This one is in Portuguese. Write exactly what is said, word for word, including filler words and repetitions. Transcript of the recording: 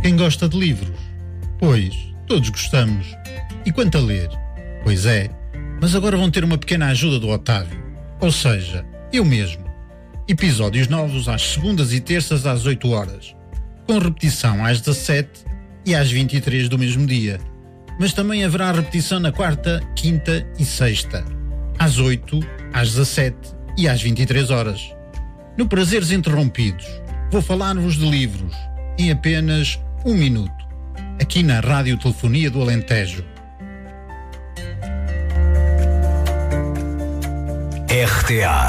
Quem gosta de livros? Pois, todos gostamos. E quanto a ler? Pois é, mas agora vão ter uma pequena ajuda do Otávio. Ou seja, eu mesmo. Episódios novos às segundas e terças às oito horas, com repetição às dezassete e às vinte e três do mesmo dia. Mas também haverá repetição na quarta, quinta e sexta, às oito, às dezassete e às vinte e três horas. No Prazeres Interrompidos, vou falar-vos de livros em apenas um minuto, aqui na Rádio Telefonia do Alentejo. R T A